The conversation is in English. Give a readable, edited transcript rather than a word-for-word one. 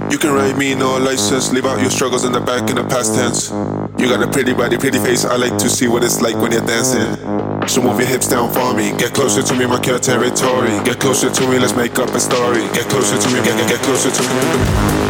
You can write me no license, leave out your struggles in the back in the past tense. You got a pretty body, pretty face, I like to see what it's like when you're dancing. So move your hips down for me, get closer to me, mark your territory. Get closer to me, let's make up a story. Get closer to me, get closer to me.